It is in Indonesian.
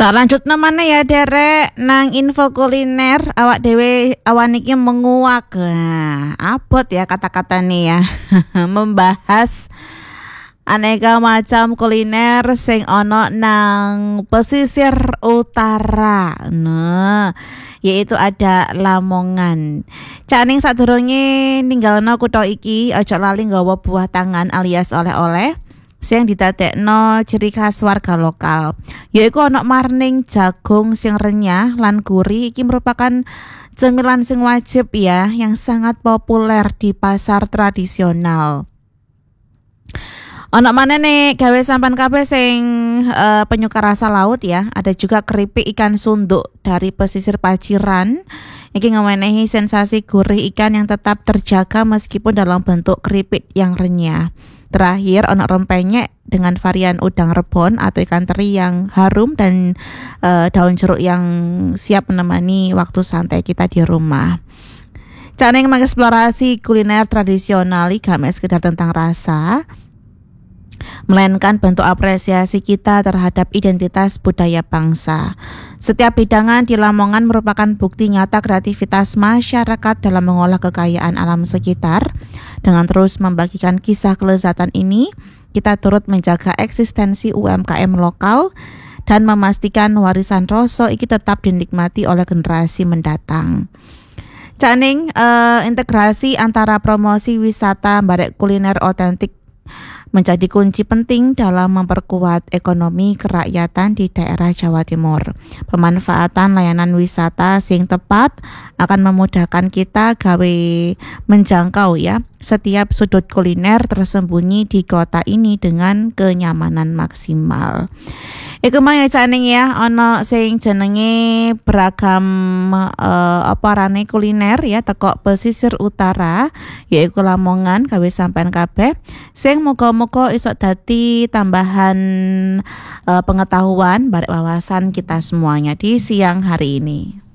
Tak lanjut namanya ya derek nang info kuliner awak dewe awan iki menguak. Nah, abot ya kata-kata nih ya. Membahas aneka macam kuliner sing ono nang pesisir utara. Nah, yaitu ada Lamongan. Caning sadurunge ninggalno kutha iki aja lali nggawa buah tangan alias oleh-oleh sing didadekno ciri khas warga lokal. Yaiku ana marning jagung sing renyah lan gurih. Iki merupakan cemilan sing wajib ya yang sangat populer di pasar tradisional. Ana maneh nek gawe sampan kabeh sing penyuka rasa laut ya. Ada juga keripik ikan sunduk dari pesisir Paciran. Iki ngewenehi sensasi gurih ikan yang tetap terjaga meskipun dalam bentuk keripik yang renyah. Terakhir ono rempeyek dengan varian udang rebon atau ikan teri yang harum dan daun jeruk yang siap menemani waktu santai kita di rumah. Caneng mengeksplorasi kuliner tradisional gak sekedar tentang rasa, melainkan bentuk apresiasi kita terhadap identitas budaya bangsa. Setiap hidangan di Lamongan merupakan bukti nyata kreativitas masyarakat dalam mengolah kekayaan alam sekitar. Dengan terus membagikan kisah kelezatan ini, kita turut menjaga eksistensi UMKM lokal dan memastikan warisan rasa iki tetap dinikmati oleh generasi mendatang. Caning integrasi antara promosi wisata barek kuliner otentik menjadi kunci penting dalam memperkuat ekonomi kerakyatan di daerah Jawa Timur. Pemanfaatan layanan wisata sing tepat akan memudahkan kita gawe menjangkau ya setiap sudut kuliner tersembunyi di kota ini dengan kenyamanan maksimal. Iku mah ya caning ya ono sing jenenge beragam rane kuliner ya teko pesisir utara yaiku Lamongan gawe sampean kabeh sing muga-muga iso dadi tambahan pengetahuan barek wawasan kita semuanya di siang hari ini.